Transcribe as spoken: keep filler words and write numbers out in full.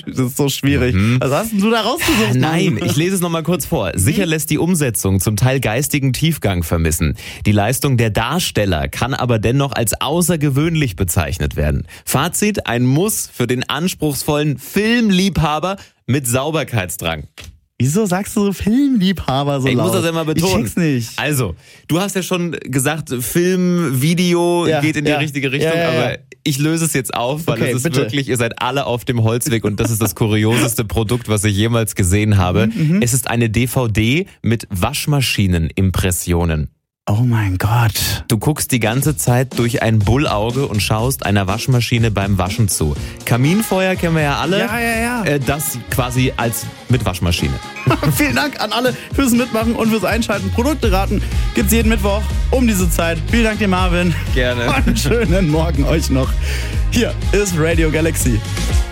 Das ist so schwierig. Mhm. Was hast denn du da rausgesucht? Nein, ich lese es nochmal kurz vor. Sicher lässt die Umsetzung zum Teil geistigen Tiefgang vermissen. Die Leistung der Darsteller kann aber dennoch als außergewöhnlich bezeichnet werden. Fazit, ein Muss für den anspruchsvollen Filmliebhaber mit Sauberkeitsdrang. Wieso sagst du so Filmliebhaber so ich laut? Ich muss das immer betonen. Ich check's nicht. Also, du hast ja schon gesagt, Film, Video ja, geht in die ja. richtige Richtung, ja, ja, ja. aber ich löse es jetzt auf, weil okay, es ist bitte. wirklich, ihr seid alle auf dem Holzweg und das ist das kurioseste Produkt, was ich jemals gesehen habe. Mhm, es ist eine D V D mit Waschmaschinenimpressionen. Oh mein Gott. Du guckst die ganze Zeit durch ein Bullauge und schaust einer Waschmaschine beim Waschen zu. Kaminfeuer kennen wir ja alle. Ja, ja, ja. Äh, das quasi als mit Waschmaschine. Vielen Dank an alle fürs Mitmachen und fürs Einschalten. Produkte raten gibt's jeden Mittwoch um diese Zeit. Vielen Dank dir, Marvin. Gerne. Und einen schönen Morgen euch noch. Hier ist Radio Galaxy.